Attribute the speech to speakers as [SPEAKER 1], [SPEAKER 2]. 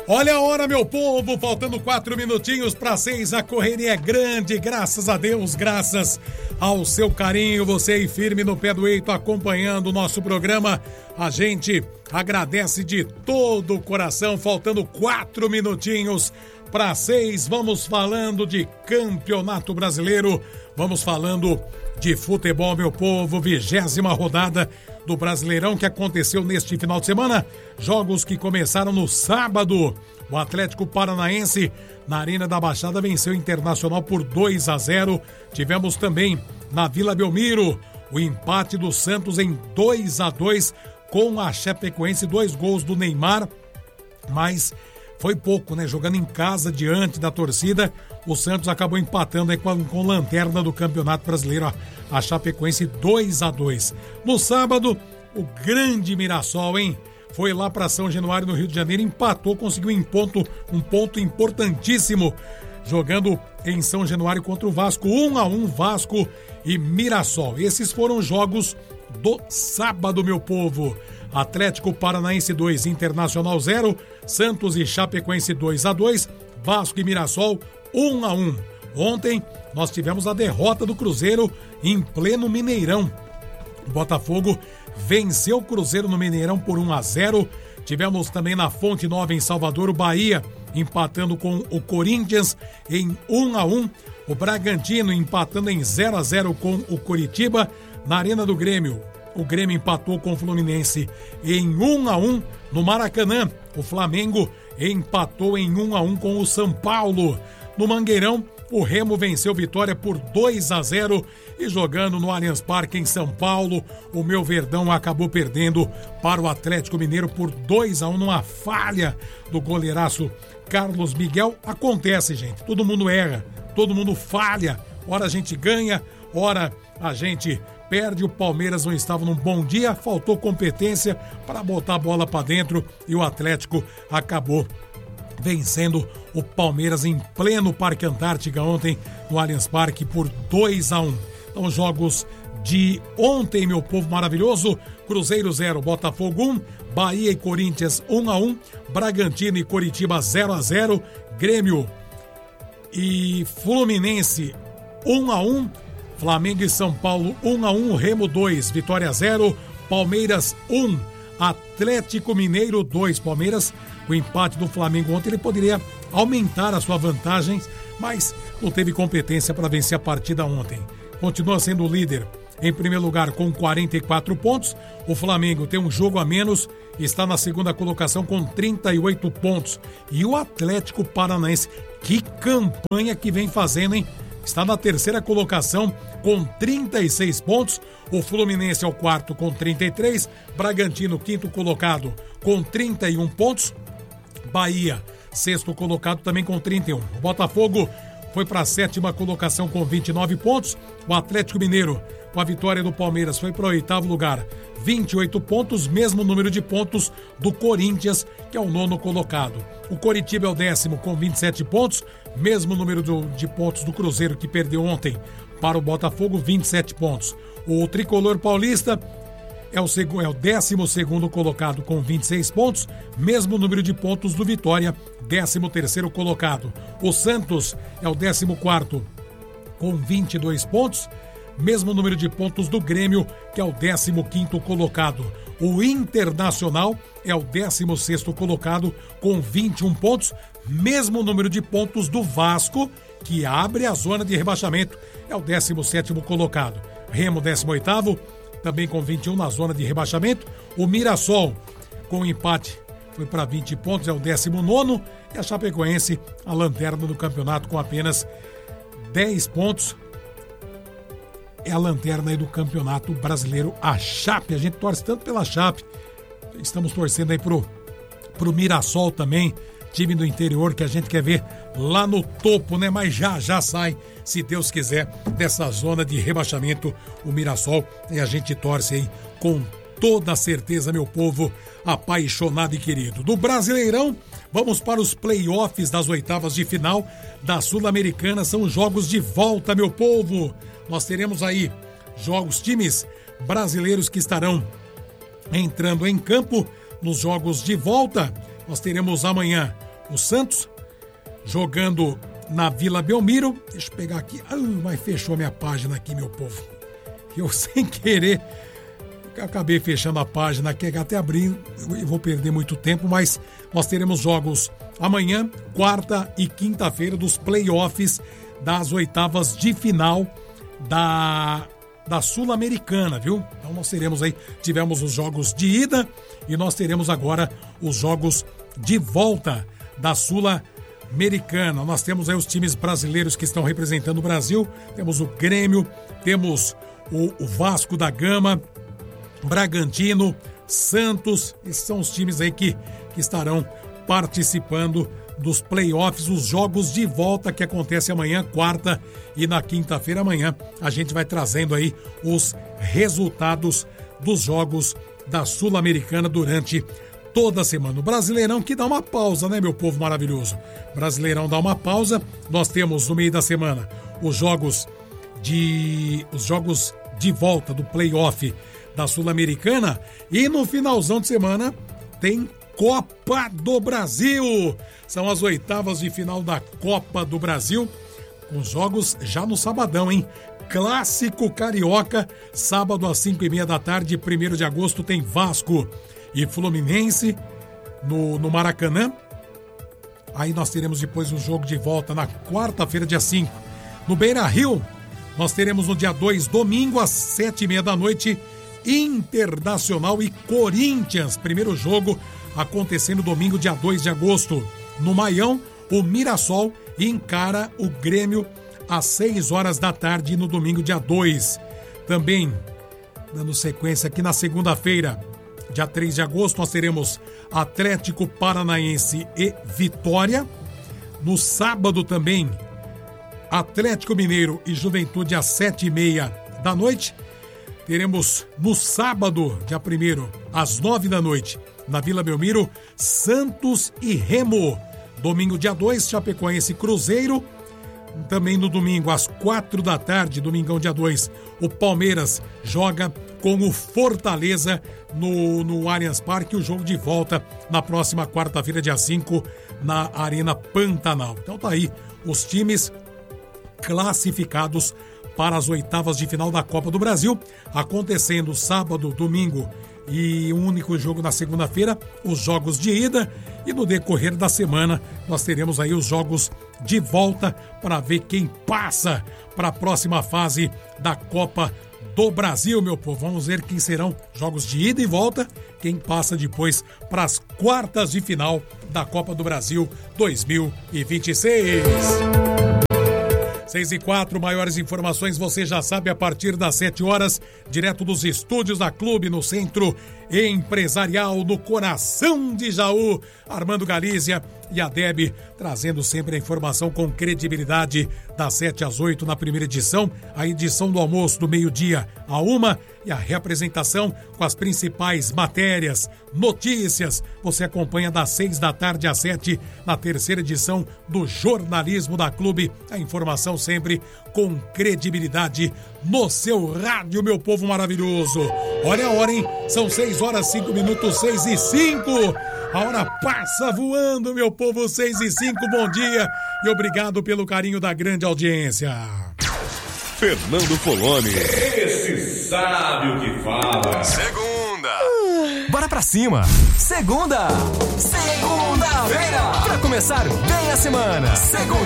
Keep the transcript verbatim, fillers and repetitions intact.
[SPEAKER 1] Olha a hora, meu povo, faltando quatro minutinhos para seis, a correria é grande, graças a Deus, graças ao seu carinho, você aí firme no pé do eito, acompanhando o nosso programa, a gente agradece de todo o coração, faltando quatro minutinhos para seis, vamos falando de Campeonato Brasileiro, vamos falando de futebol, meu povo, vigésima rodada do Brasileirão que aconteceu neste final de semana, jogos que começaram no sábado. O Atlético Paranaense na Arena da Baixada venceu o Internacional por dois a zero. Tivemos também na Vila Belmiro o empate do Santos em dois a dois com a Chapecoense, dois gols do Neymar, mas foi pouco, né? Jogando em casa diante da torcida, o Santos acabou empatando aí com, com lanterna do Campeonato Brasileiro, a, a Chapecoense dois a dois. No sábado, o grande Mirassol, hein? Foi lá para São Januário, no Rio de Janeiro, empatou, conseguiu um ponto, um ponto importantíssimo, jogando em São Januário contra o Vasco, um a um, Vasco e Mirassol. Esses foram os jogos do sábado, meu povo. Atlético Paranaense dois, Internacional zero, Santos e Chapecoense dois a dois, Vasco e Mirassol um a um. Ontem nós tivemos a derrota do Cruzeiro em pleno Mineirão. O Botafogo venceu o Cruzeiro no Mineirão por um a zero. Tivemos também na Fonte Nova em Salvador o Bahia empatando com o Corinthians em um a um. O Bragantino empatando em zero a zero com o Coritiba. Na Arena do Grêmio, o Grêmio empatou com o Fluminense em um a um. No Maracanã, o Flamengo empatou em um a um com o São Paulo. No Mangueirão, o Remo venceu Vitória por dois a zero. E jogando no Allianz Parque em São Paulo, o meu Verdão acabou perdendo para o Atlético Mineiro por dois a um numa falha do goleiraço Carlos Miguel. Acontece, gente, todo mundo erra, todo mundo falha. Ora a gente ganha, ora a gente perde. O Palmeiras não estava num bom dia, faltou competência para botar a bola para dentro e o Atlético acabou vencendo o Palmeiras em pleno Parque Antártica ontem no Allianz Parque por dois a um. Então, jogos de ontem, meu povo maravilhoso: Cruzeiro zero, Botafogo um, Bahia e Corinthians um a um, Bragantino e Coritiba zero a zero, Grêmio e Fluminense um a um, Flamengo e São Paulo um a um, Remo dois, Vitória zero, Palmeiras um, Atlético Mineiro dois. Palmeiras, o empate do Flamengo ontem, ele poderia aumentar a sua vantagem, mas não teve competência para vencer a partida ontem. Continua sendo o líder em primeiro lugar com quarenta e quatro pontos. O Flamengo tem um jogo a menos, está na segunda colocação com trinta e oito pontos. E o Atlético Paranaense, que campanha que vem fazendo, hein? Está na terceira colocação com trinta e seis pontos. O Fluminense é o quarto com trinta e três. Bragantino, quinto colocado, com trinta e um pontos. Bahia, sexto colocado, também com trinta e um. O Botafogo foi para a sétima colocação com vinte e nove pontos. O Atlético Mineiro, com a vitória do Palmeiras, foi para o oitavo lugar, vinte e oito pontos, mesmo número de pontos do Corinthians, que é o nono colocado. O Coritiba é o décimo com vinte e sete pontos, mesmo número do, de pontos do Cruzeiro, que perdeu ontem para o Botafogo, vinte e sete pontos. O Tricolor Paulista é o, seg- é o décimo segundo colocado com vinte e seis pontos, mesmo número de pontos do Vitória, décimo terceiro colocado. O Santos é o décimo quarto com vinte e dois pontos, mesmo número de pontos do Grêmio, que é o décimo quinto colocado. O Internacional é o décimo sexto colocado com vinte e um pontos, mesmo número de pontos do Vasco, que abre a zona de rebaixamento, é o décimo sétimo colocado. Remo, décimo oitavo, também com vinte e um na zona de rebaixamento. O Mirassol, com um empate, foi para vinte pontos, é o décimo nono. E a Chapecoense, a lanterna do campeonato, com apenas dez pontos. É a lanterna aí do Campeonato Brasileiro, a Chape. A gente torce tanto pela Chape. Estamos torcendo aí pro, pro Mirassol também, time do interior que a gente quer ver lá no topo, né? Mas já, já sai, se Deus quiser, dessa zona de rebaixamento, o Mirassol. E a gente torce aí com toda certeza, meu povo apaixonado e querido. Do Brasileirão, vamos para os playoffs das oitavas de final da Sul-Americana. São jogos de volta, meu povo. Nós teremos aí jogos, times brasileiros que estarão entrando em campo nos jogos de volta. Nós teremos amanhã o Santos, jogando na Vila Belmiro. Deixa eu pegar aqui. Ah, mas fechou minha página aqui, meu povo. Eu, sem querer, acabei fechando a página aqui, até abrir e vou perder muito tempo, mas nós teremos jogos amanhã, quarta e quinta-feira, dos playoffs das oitavas de final da, da Sul-Americana, viu? Então nós teremos aí, tivemos os jogos de ida e nós teremos agora os jogos de volta da Sul-Americana. Nós temos aí os times brasileiros que estão representando o Brasil, temos o Grêmio, temos o, o Vasco da Gama, Bragantino, Santos. Esses são os times aí que, que estarão participando dos playoffs, os jogos de volta que acontecem amanhã, quarta, e na quinta-feira. Amanhã a gente vai trazendo aí os resultados dos jogos da Sul-Americana durante toda a semana. O Brasileirão que dá uma pausa, né, meu povo maravilhoso? Brasileirão dá uma pausa. Nós temos no meio da semana os jogos de os jogos de volta do playoff da Sul-Americana, e no finalzão de semana tem Copa do Brasil. São as oitavas de final da Copa do Brasil, com jogos já no sabadão, hein? Clássico Carioca, sábado às cinco e meia da tarde, primeiro de agosto, tem Vasco e Fluminense no, no Maracanã. Aí nós teremos depois o jogo de volta na quarta-feira, dia cinco, no Beira-Rio. Nós teremos no dia dois, domingo, às sete e meia da noite, Internacional e Corinthians. Primeiro jogo acontecendo domingo, dia dois de agosto. No Maião, o Mirassol encara o Grêmio às seis horas da tarde no domingo, dia dois. Também, dando sequência aqui na segunda-feira, dia três de agosto, nós teremos Atlético Paranaense e Vitória. No sábado também, Atlético Mineiro e Juventude às sete e meia da noite. Teremos no sábado, dia primeiro, às nove da noite, na Vila Belmiro, Santos e Remo. Domingo, dia dois, Chapecoense e Cruzeiro. Também no domingo, às quatro da tarde, domingão, dia dois, o Palmeiras joga com o Fortaleza no, no Allianz Parque. O jogo de volta na próxima quarta-feira, dia cinco, na Arena Pantanal. Então tá aí os times classificados para as oitavas de final da Copa do Brasil, acontecendo sábado, domingo e um único jogo na segunda-feira, os jogos de ida, e no decorrer da semana nós teremos aí os jogos de volta para ver quem passa para a próxima fase da Copa do Brasil, meu povo. Vamos ver quem serão jogos de ida e volta, quem passa depois para as quartas de final da Copa do Brasil dois mil e vinte e seis. seis e quatro, maiores informações você já sabe a partir das sete horas, direto dos estúdios da Clube, no Centro Empresarial, no coração de Jaú. Armando Galizia e a Deb trazendo sempre a informação com credibilidade, das sete às oito na primeira edição, a edição do almoço do meio-dia a uma, e a reapresentação com as principais matérias, notícias. Você acompanha das seis da tarde às sete na terceira edição do Jornalismo da Clube. A informação sempre com credibilidade no seu rádio, meu povo maravilhoso. Olha a hora, hein? São seis horas, cinco minutos, seis e cinco. A hora passa voando, meu povo, seis e cinco. Bom dia e obrigado pelo carinho da grande audiência.
[SPEAKER 2] Fernando Poloni. Esse sabe o que fala.
[SPEAKER 3] Segunda. Uh, bora pra cima. Segunda. Segunda-feira. Pra começar bem a semana. Segunda.